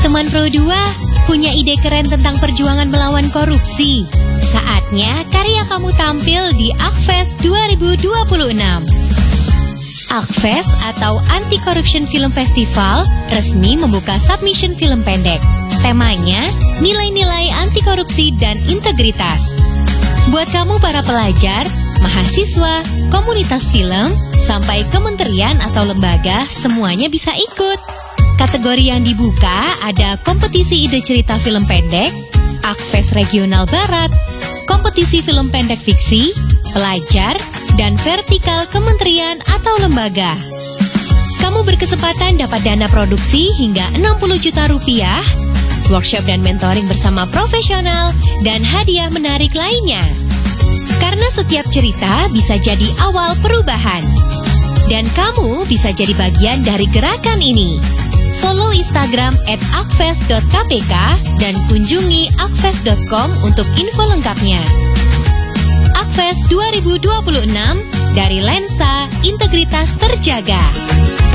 Teman Pro 2, punya ide keren tentang perjuangan melawan korupsi? Saatnya karya kamu tampil di AKFest 2026. AKFest atau Anti Corruption Film Festival resmi membuka submission film pendek. Temanya, nilai-nilai anti korupsi dan integritas. Buat kamu para pelajar, mahasiswa, komunitas film, sampai kementerian atau lembaga, semuanya bisa ikut. Kategori yang dibuka ada kompetisi ide cerita film pendek, AKFest Regional Barat, kompetisi film pendek fiksi, pelajar, dan vertikal kementerian atau lembaga. Kamu berkesempatan dapat dana produksi hingga 60 juta rupiah, workshop dan mentoring bersama profesional, dan hadiah menarik lainnya. Karena setiap cerita bisa jadi awal perubahan. Dan kamu bisa jadi bagian dari gerakan ini. Follow Instagram @akfest.kpk dan kunjungi akfest.com untuk info lengkapnya. AKFest 2026, dari lensa integritas terjaga.